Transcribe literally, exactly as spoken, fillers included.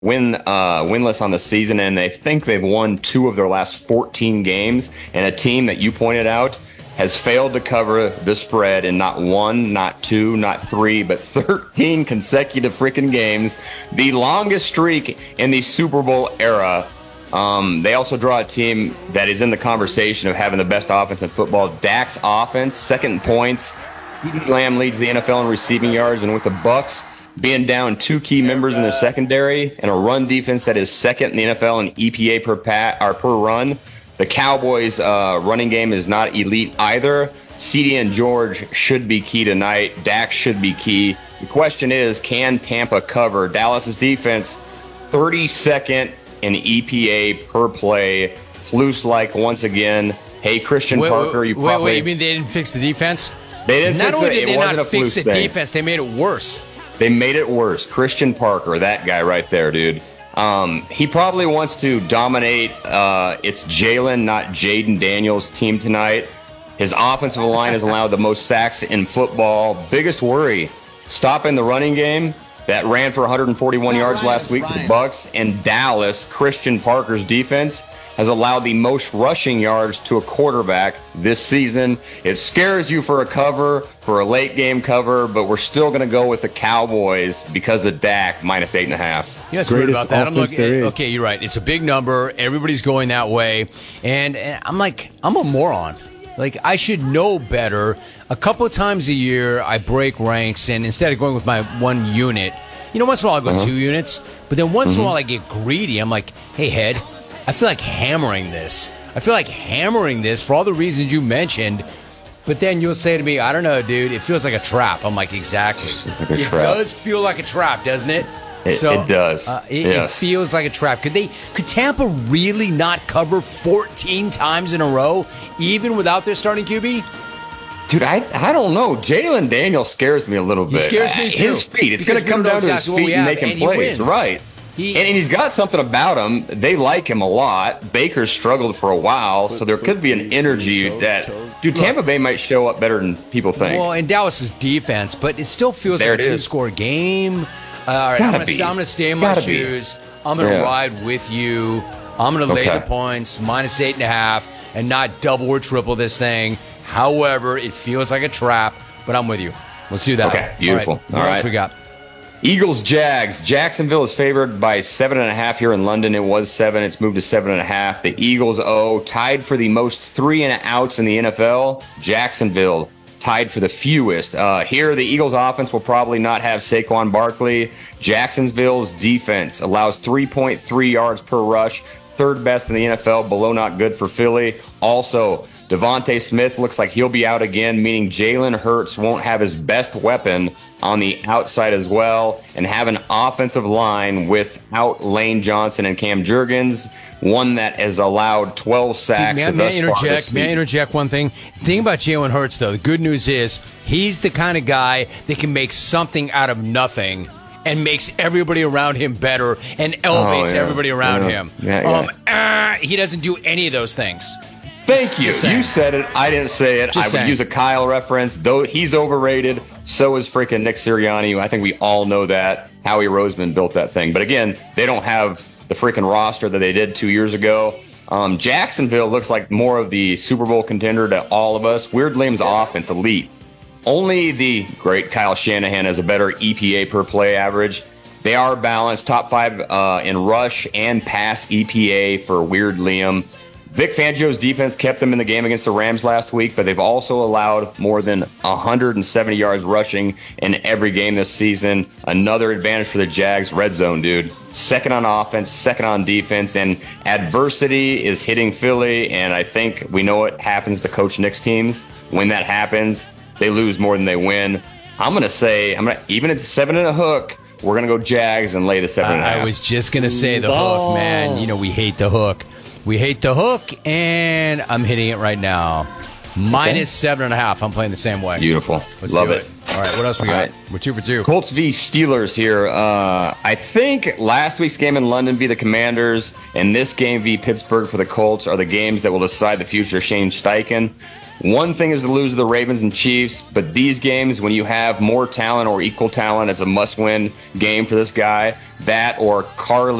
win uh, winless on the season, and they think they've won two of their last fourteen games. And a team that you pointed out has failed to cover the spread in not one, not two, not three, but thirteen consecutive freaking games. The longest streak in the Super Bowl era. Um, they also draw a team that is in the conversation of having the best offense in football. Dak's offense, second in points. CeeDee Lamb leads the N F L in receiving yards, and with the Bucs being down two key members in their secondary and a run defense that is second in the N F L in E P A per pat or per run, the Cowboys' uh, running game is not elite either. CeeDee and George should be key tonight. Dak should be key. The question is, can Tampa cover? Dallas's defense, thirty-second in E P A per play. Flus-like once again. Hey, Christian wait, Parker, you wait, probably... Wait, you mean they didn't fix the defense? They didn't Not fix only it. did they it not wasn't a fix the thing. defense, they made it worse. They made it worse. Christian Parker, that guy right there, dude. Um, he probably wants to dominate. Uh, it's Jalen, not Jaden Daniels' team tonight. His offensive line has allowed the most sacks in football. Biggest worry, stopping the running game that ran for one hundred forty-one yards last week for the Bucs. And Dallas, Christian Parker's defense has allowed the most rushing yards to a quarterback this season. It scares you for a cover, for a late game cover, but we're still going to go with the Cowboys because of Dak, minus eight and a half. You know what's weird about that? I'm looking, okay, you're right. It's a big number. Everybody's going that way. And, and I'm like, I'm a moron. Like, I should know better. A couple of times a year, I break ranks, and instead of going with my one unit, you know, once in a while I go uh-huh. two units, but then once mm-hmm. in a while I get greedy. I'm like, hey, head, I feel like hammering this. I feel like hammering this for all the reasons you mentioned. But then you'll say to me, I don't know, dude, it feels like a trap. I'm like, exactly. It's like a it trap. does feel like a trap, doesn't it? It, so, it does. Uh, it, yes. it feels like a trap. Could they? Could Tampa really not cover fourteen times in a row, even without their starting Q B? Dude, I I don't know. Jalen Daniels scares me a little bit. He scares me too. His feet. It's going to come down exactly to his feet and making plays. Right. He, and, and he's got something about him. They like him a lot. Baker struggled for a while, so there could be an energy that, dude, Tampa Bay might show up better than people think. Well, and Dallas's defense, but it still feels there like a two-score game. Uh, all right, I'm going to stay in my Gotta shoes. Be. I'm going to yeah. ride with you. I'm going to lay okay. the points, minus eight and a half, and not double or triple this thing. However, it feels like a trap, but I'm with you. Let's do that. Okay, beautiful. All right, all what right. else we got? Eagles, Jags. Jacksonville is favored by seven and a half here in London. It was seven. It's moved to seven and a half. The Eagles, oh, tied for the most three and outs in the N F L. Jacksonville tied for the fewest. Uh, here, the Eagles offense will probably not have Saquon Barkley. Jacksonville's defense allows three point three yards per rush. Third best in the N F L, below not good for Philly. Also, Devontae Smith looks like he'll be out again, meaning Jalen Hurts won't have his best weapon on the outside as well, and have an offensive line without Lane Johnson and Cam Jurgens, one that has allowed twelve sacks. Dude, may, may I interject? May I interject one thing? The thing about Jalen Hurts, though, the good news is he's the kind of guy that can make something out of nothing and makes everybody around him better and elevates oh, yeah. everybody around yeah. him. Yeah, yeah. Um, uh, he doesn't do any of those things. Thank you. You said it. I didn't say it. Just I would saying. use a Kyle reference. Though he's overrated, so is freaking Nick Sirianni. I think we all know that. Howie Roseman built that thing. But again, they don't have the freaking roster that they did two years ago. Um, Jacksonville looks like more of the Super Bowl contender to all of us. Weird Liam's offense, elite. Only the great Kyle Shanahan has a better E P A per play average. They are balanced, top five uh, in rush and pass E P A for Weird Liam. Vic Fangio's defense kept them in the game against the Rams last week, but they've also allowed more than one hundred seventy yards rushing in every game this season. Another advantage for the Jags, red zone, dude. Second on offense, second on defense, and adversity is hitting Philly, and I think we know what happens to Coach Nick's teams. When that happens, they lose more than they win. I'm going to say, I'm gonna even if it's seven and a hook, we're going to go Jags and lay the seven and a half. I was just going to say the hook, man. You know, we hate the hook. We hate the hook, and I'm hitting it right now. Minus okay. seven and a half. I'm playing the same way. Beautiful. Let's Love do it. it. All right, what else we All got? right. We're two for two. Colts v. Steelers here. Uh, I think last week's game in London v. the Commanders and this game v. Pittsburgh for the Colts are the games that will decide the future of Shane Steichen. One thing is to lose to the Ravens and Chiefs, but these games, when you have more talent or equal talent, it's a must-win game for this guy. That or Carly.